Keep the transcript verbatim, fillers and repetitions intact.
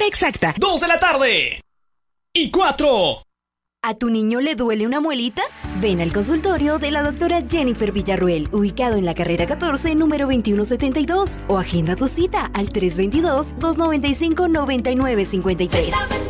hora exacta, dos de la tarde. Y cuatro. ¿A tu niño le duele una muelita? Ven al consultorio de la doctora Jennifer Villarruel, ubicado en la carrera catorce, número veintiuno setenta y dos, o agenda tu cita al tres dos dos, dos nueve cinco, nueve nueve cinco tres.